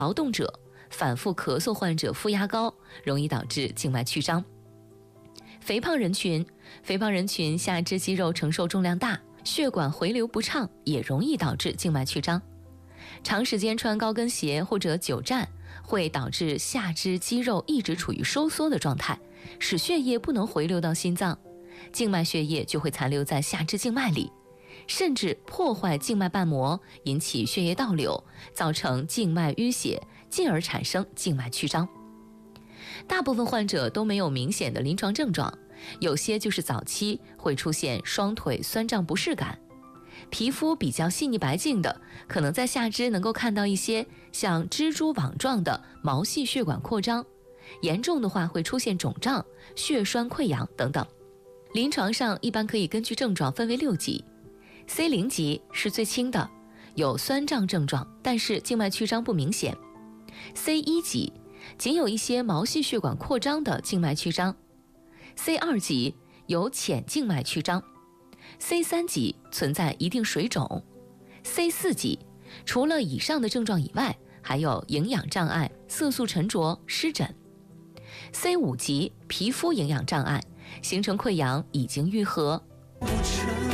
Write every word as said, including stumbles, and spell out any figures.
劳动者、反复咳嗽患者负压高，容易导致静脉曲张。肥胖人群，肥胖人群下肢肌肉承受重量大，血管回流不畅，也容易导致静脉曲张。长时间穿高跟鞋或者久站，会导致下肢肌肉一直处于收缩的状态，使血液不能回流到心脏，静脉血液就会残留在下肢静脉里，甚至破坏静脉瓣膜，引起血液倒流，造成静脉淤血，进而产生静脉曲张。大部分患者都没有明显的临床症状，有些就是早期会出现双腿酸胀不适感。皮肤比较细腻白净的，可能在下肢能够看到一些像蜘蛛网状的毛细血管扩张，严重的话会出现肿胀、血栓溃疡等等。临床上一般可以根据症状分为六级， C 零 级是最轻的，有酸胀症状，但是静脉曲张不明显。 C 一 级仅有一些毛细血管扩张的静脉曲张。 C 二 级有浅静脉曲张。 C 三 级存在一定水肿。 C 四 级除了以上的症状以外，还有营养障碍、色素沉着、湿疹。 C 五 级皮肤营养障碍，形成溃疡已经愈合。